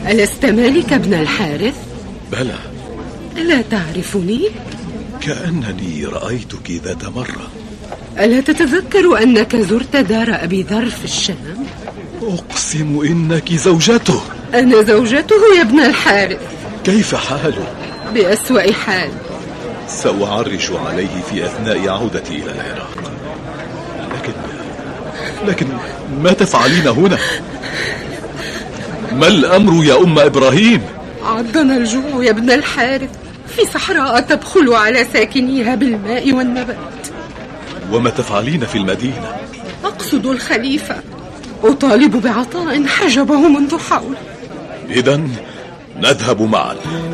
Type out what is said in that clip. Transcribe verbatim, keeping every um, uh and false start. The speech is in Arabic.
ألست مالك ابن الحارث؟ بلى. ألا تعرفني؟ كأنني رأيتك ذات مرة. ألا تتذكر أنك زرت دار أبي ذر في الشام؟ أقسم إنك زوجته. أنا زوجته يا ابن الحارث. كيف حاله؟ بأسوأ حال. سأعرج عليه في أثناء عودتي إلى العراق. لكن لكن ما تفعلين هنا؟ ما الأمر يا أم إبراهيم؟ عضنا الجوع يا ابن الحارث في صحراء تبخل على ساكنيها بالماء والنبات. وما تفعلين في المدينة؟ أقصد الخليفة، أطالب بعطاء حجبه منذ حول. إذن نذهب معا.